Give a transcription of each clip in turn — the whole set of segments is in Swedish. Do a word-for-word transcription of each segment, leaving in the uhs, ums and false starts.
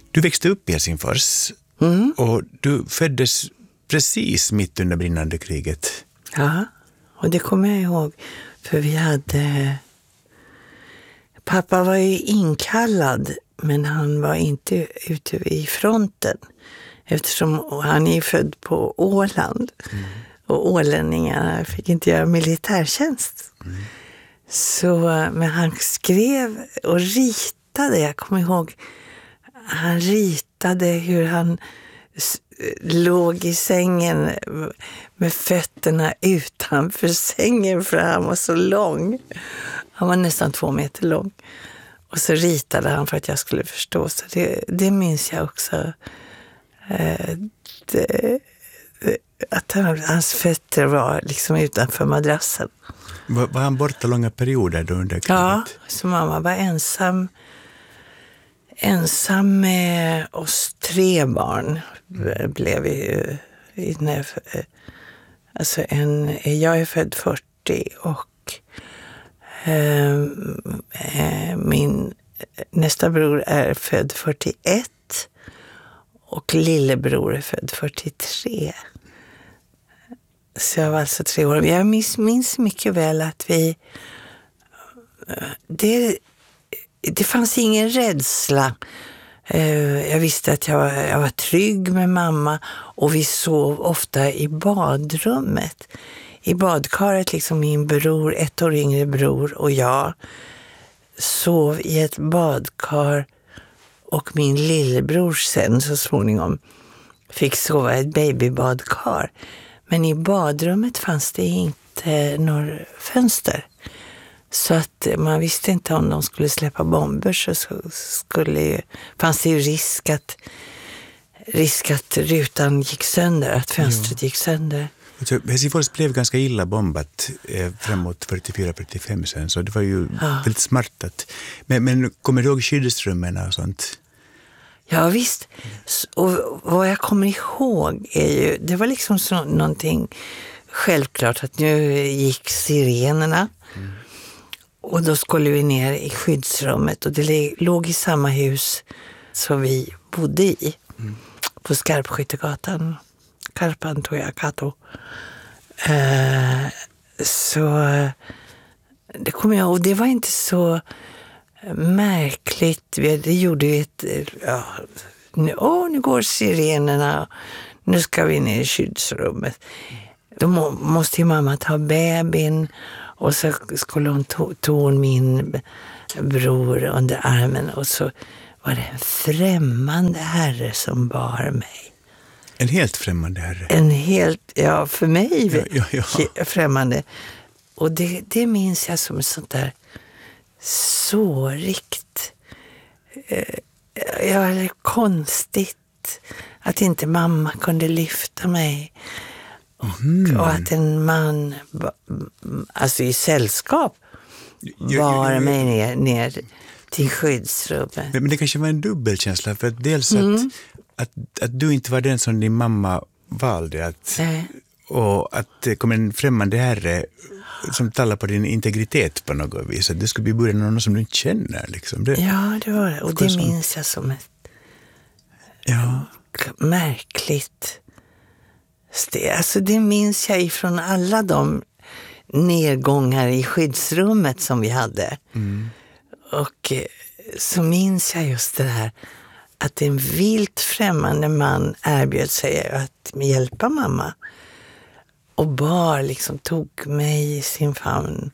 Du växte upp i Helsingfors mm. och du föddes precis mitt under brinnande kriget. Ja, och det kommer jag ihåg. För vi hade... Pappa var ju inkallad, men han var inte ute i fronten. Eftersom han är född på Åland. Mm. Och ålänningarna fick inte göra militärtjänst. Mm. Så, men han skrev och ritade, jag kommer ihåg, han ritade hur han låg i sängen med fötterna utanför sängen för han var så lång. Han var nästan två meter lång. Och så ritade han för att jag skulle förstå. Så det, det minns jag också. Eh, det, att han, hans fötter var liksom utanför madrassen. Var, var han borta långa perioder då under kriget? Ja, så mamma var ensam. Ensam med oss tre barn blev vi ju inne. Alltså en, jag är född fyrtio och eh, min nästa bror är född fyrtioett och lillebror är född fyrtiotre. Så jag var alltså tre år. Jag minns, minns mycket väl att vi... Det, det fanns ingen rädsla. Jag visste att jag var, jag var trygg med mamma och vi sov ofta i badrummet. I badkaret, liksom min bror, ett år yngre bror och jag sov i ett badkar och min lillebror sen så småningom fick sova i ett babybadkar. Men i badrummet fanns det inte några fönster. Så att man visste inte om de skulle släppa bomber så skulle ju, fanns det ju risk att, risk att rutan gick sönder, att fönstret jo. gick sönder. Helsingfors blev ganska illa bombat eh, framåt fyrtiofyra fyrtiofem sen, så det var ju ja. väldigt smartat. Men, men kommer du ihåg skyddsrummen och sånt? Ja visst, och vad jag kommer ihåg är ju, det var liksom så, någonting självklart att nu gick sirenerna mm. och då skulle vi ner i skyddsrummet och det låg i samma hus som vi bodde i mm. på Skarpskyttegatan, Karpantojakato. Eh, så det kommer jag ihåg, och det var inte så märkligt. Det gjorde ju ett... Ja, nu, åh, nu går sirenerna. Nu ska vi ner i skyddsrummet. Då må, måste ju mamma ta bebin. Och så skulle hon to, tog min bror under armen. Och så var det en främmande herre som bar mig. En helt främmande herre? En helt, ja, för mig ja, ja, ja. främmande. Och det, det minns jag som sånt där sårigt. Ja, det är konstigt att inte mamma kunde lyfta mig. Mm. Och att en man, alltså i sällskap, bar mig ner, ner till skyddsrummet. Men det kanske var en dubbelkänsla, för att dels mm. att, att, att du inte var den som din mamma valde. Att, äh. Och att det kom en främmande herre som talar på din integritet på något vis. Att det skulle bli början med någon som du inte känner. Liksom. Det, ja, det var det. Och det minns jag som ett ja. märkligt steg. Alltså det minns jag ifrån alla de nedgångar i skyddsrummet som vi hade. Mm. Och så minns jag just det här att en vilt främmande man erbjöd sig att hjälpa mamma. Och bar liksom tog mig i sin famn.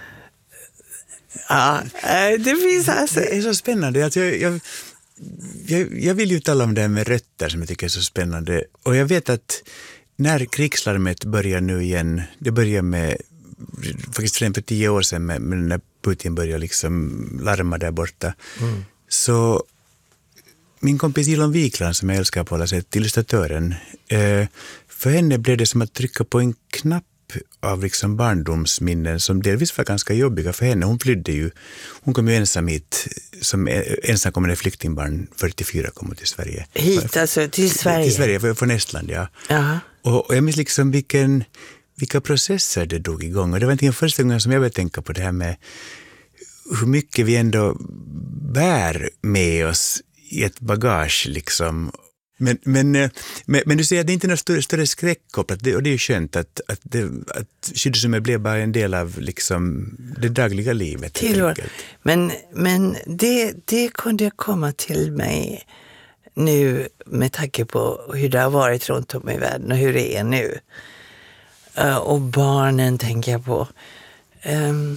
Ja, det finns alltså... Det är så spännande. Att jag, jag, jag, jag vill ju tala om det här med rötter som jag tycker är så spännande. Och jag vet att när krigslarmet börjar nu igen, det börjar med, faktiskt för tio år sedan, med, med när Putin börjar liksom larma där borta. Mm. Så min kompis Ilon Wikland, som jag älskar på alla sätt, illustratören, eh, för henne blev det som att trycka på en knapp av liksom barndomsminnen som delvis var ganska jobbiga för henne. Hon flydde ju, hon kom ju ensam hit som ensamkommande flyktingbarn, fyrtiofyra kom hon till Sverige. Hit alltså till Sverige? Till Sverige, från Estland, ja. Uh-huh. Och, och jag minns liksom vilken, vilka processer det drog igång. Och det var inte första gången som jag började tänka på det här med hur mycket vi ändå bär med oss i ett bagage liksom. Men, men, men, men du säger att det inte är något större, större skräck kopplat, det, och det är ju skönt att, att, det, att skyddsrummet blev bara en del av liksom det dagliga livet. Tillhör. Men, men det, det kunde komma till mig nu med tanke på hur det har varit runt om i världen och hur det är nu. Uh, och barnen tänker jag på. Um,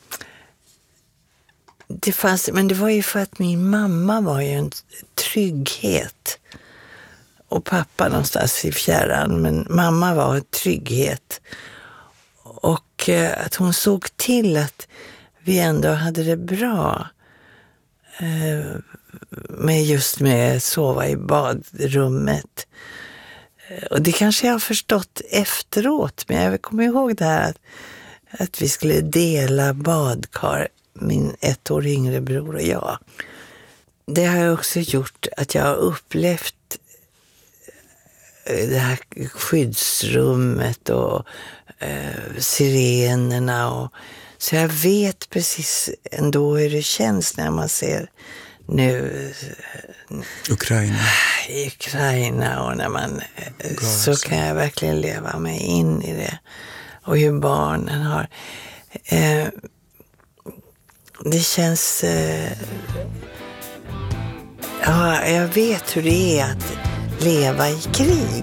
det fanns, men det var ju för att min mamma var ju en trygghet. Och pappa någonstans i fjärran, men mamma var en trygghet. Och uh, att hon såg till att vi ändå hade det bra. Uh, med just med sova i badrummet. Och det kanske jag har förstått efteråt, men jag kommer ihåg det här att, att vi skulle dela badkar, min ett år yngre bror och jag. Det har också gjort att jag har upplevt det här skyddsrummet och eh, sirenerna. Och, så jag vet precis ändå hur det känns när man ser nu Ukraina. i Ukraina och när man Gaza. Så kan jag verkligen leva mig in i det och hur barnen har eh, det känns eh, ja, jag vet hur det är att leva i krig